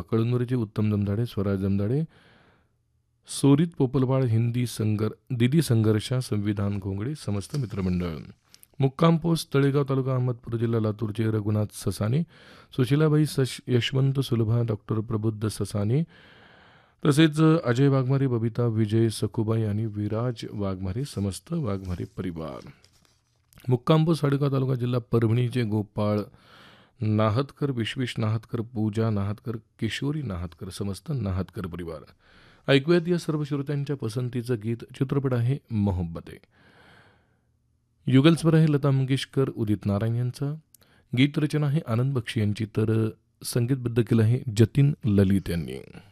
कळंदुरीचे उत्तम जमदाडे, स्वराज जमदाडे, सोरीत पोपलवाड, दिदी संघर्षा, संविधान घोंगडे, समस्त मित्रमंडळ. मुक्काम पोस्ट तळेगाव तालुका अहमदपूर जिल्हा लातूरचे रघुनाथ ससाने, सुशीलाबाई यशवंत सुलभा, डॉक्टर प्रबुद्ध ससाने, तसेच अजय वाघमारे, बबिता विजय सखुबाई आणि विराज वाघमारे, समस्त वाघमारे परिवार. मुक्काम पोस्ट साडेगाव तालुका जिल्हा परभणीचे गोपाळ नाहतकर, विश्वेश नाहतकर, पूजा नाहतकर, किशोरी नाहतकर, समस्त नाहतकर परिवार. ऐकूयात या सर्व श्रोत्यांच्या पसंतीचं गीत. चित्रपट आहे मोहब्बते. युगलस्वर आहे लता मंगेशकर, उदित नारायण यांचा. गीत रचना आहे आनंद बक्षी यांची, तर संगीतबद्ध केलं आहे जतीन ललित यांनी.